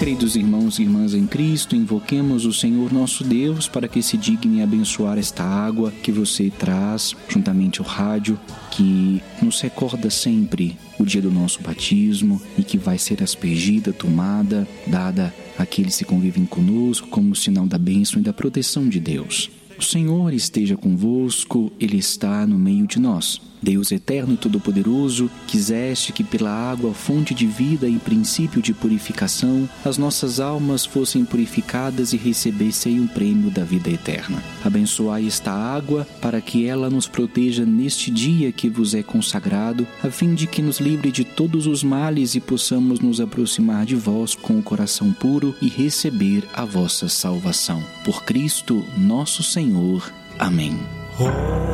Queridos irmãos e irmãs em Cristo, invoquemos o Senhor nosso Deus para que se digne abençoar esta água que você traz, juntamente ao rádio, que nos recorda sempre o dia do nosso batismo e que vai ser aspergida, tomada, dada àqueles que convivem conosco como sinal da bênção e da proteção de Deus. O Senhor esteja convosco, Ele está no meio de nós. Deus eterno e todo-poderoso, quiseste que pela água, fonte de vida e princípio de purificação, as nossas almas fossem purificadas e recebessem o prêmio da vida eterna. Abençoai esta água para que ela nos proteja neste dia que vos é consagrado, a fim de que nos livre de todos os males e possamos nos aproximar de vós com o coração puro e receber a vossa salvação. Por Cristo, nosso Senhor. Amém.